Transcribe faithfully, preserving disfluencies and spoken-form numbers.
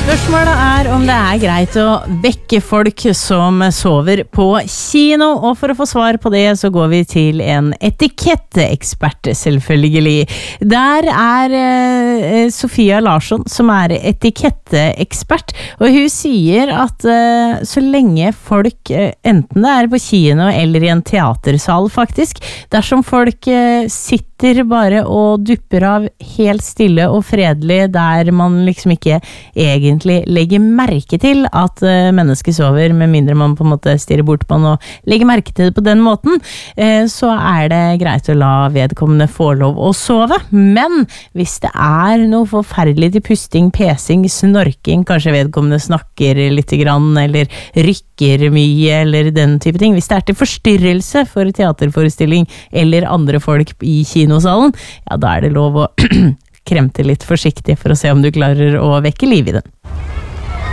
Spørsmålet er om det er greit å vekke folk som sover på kino, og for å få svar på det så går vi til en etiketteekspert, selvfølgelig. Der er eh, Sofia Larsson som er etiketteekspert, og hun sier at eh, så lenge folk, eh, enten det er på kino eller i en teatersal faktisk, dersom folk eh, sitter bare og dupper av helt stille og fredelig der man liksom ikke egentlig legger merke til at uh, mennesket sover, med mindre man på en måte stirrer bort på den og legger merke til det på den måten, uh, så er det greit å la vedkommende få lov å sove. Men hvis det er noe forferdelig til pusting, pesing, snorking, kanskje vedkommende snakker litt grann, eller rykker mye, eller den type ting, hvis det er til forstyrrelse for teaterforestilling eller andre folk i kinosalen, ja, da er det lov å kremte litt forsiktig for å se om du klarer å vekke liv i den.